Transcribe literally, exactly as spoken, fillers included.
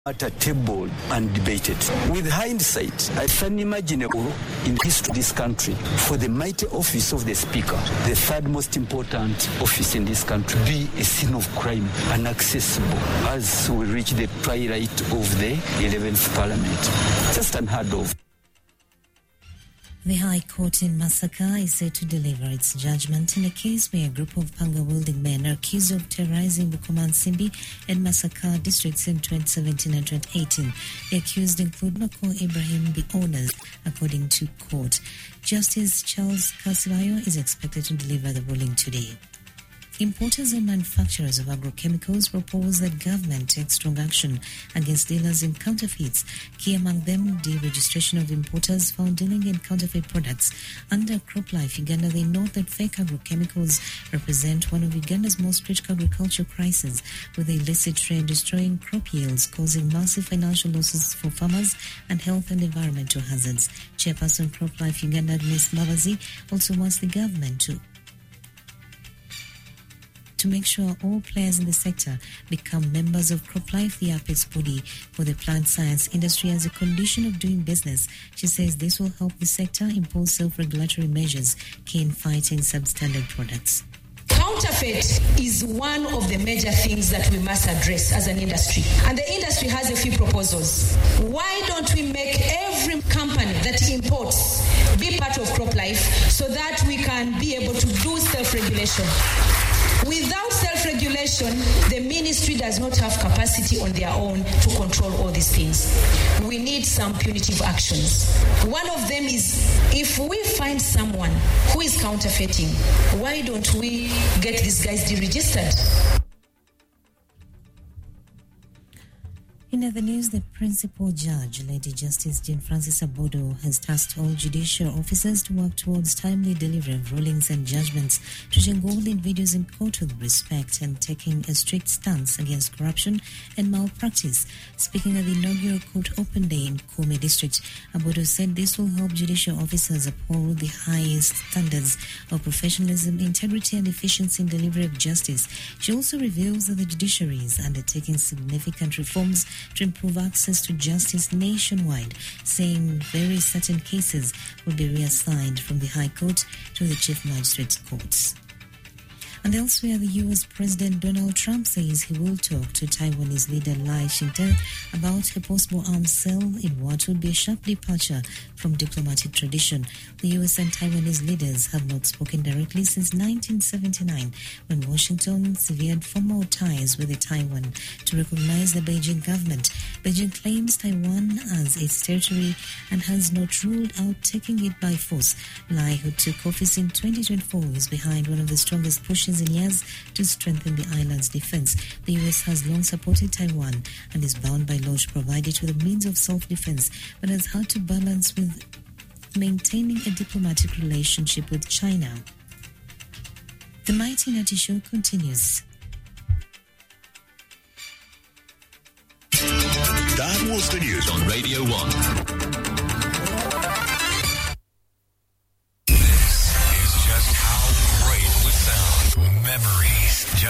at a table and debated. With hindsight, it's unimaginable in history of this country for the mighty office of the Speaker, the third most important office in this country, be a scene of crime, inaccessible as we reach the twilight of the eleventh Parliament. Just unheard of. The High Court in Masaka is set to deliver its judgment in a case where a group of panga-wielding men are accused of terrorizing the Komansimbi and Masaka districts in twenty seventeen and twenty eighteen. The accused include Mako Ibrahim, the owners, according to court. Justice Charles Kasibayo is expected to deliver the ruling today. Importers and manufacturers of agrochemicals propose that government take strong action against dealers in counterfeits. Key among them, deregistration of importers found dealing in counterfeit products. Under CropLife Uganda, they note that fake agrochemicals represent one of Uganda's most critical agricultural crises, with the illicit trade destroying crop yields, causing massive financial losses for farmers and health and environmental hazards. Chairperson CropLife Uganda, Agnes Mbabazi, also wants the government to to make sure all players in the sector become members of CropLife, the apex body for the plant science industry, as a condition of doing business. She says this will help the sector impose self-regulatory measures key in fighting substandard products. Counterfeit is one of the major things that we must address as an industry. And the industry has a few proposals. Why don't we make every company that imports be part of CropLife so that we can be able to do self-regulation? Without self-regulation, the ministry does not have capacity on their own to control all these things. We need some punitive actions. One of them is, if we find someone who is counterfeiting, why don't we get these guys deregistered? In other news, the principal judge, Lady Justice Jane Francis Abodo, has tasked all judicial officers to work towards timely delivery of rulings and judgments, treating all individuals in court with respect and taking a strict stance against corruption and malpractice. Speaking at the inaugural court open day in Kome district, Abodo said this will help judicial officers uphold the highest standards of professionalism, integrity and efficiency in delivery of justice. She also reveals that the judiciary is undertaking significant reforms to improve access to justice nationwide, saying very certain cases will be reassigned from the High Court to the Chief Magistrates Courts. And elsewhere, the U S President Donald Trump says he will talk to Taiwanese leader Lai Ching-te about a possible arms sale in what would be a sharp departure from diplomatic tradition. The U S and Taiwanese leaders have not spoken directly since nineteen seventy-nine, when Washington severed formal ties with Taiwan to recognize the Beijing government. Beijing claims Taiwan as its territory and has not ruled out taking it by force. Lai, who took office in twenty twenty-four, is behind one of the strongest pushes in years to strengthen the island's defense. The U S has long supported Taiwan and is bound by law to provide it with a means of self-defense, but has had to balance with maintaining a diplomatic relationship with China. The Mighty Nutty Show continues. That was the news on Radio one.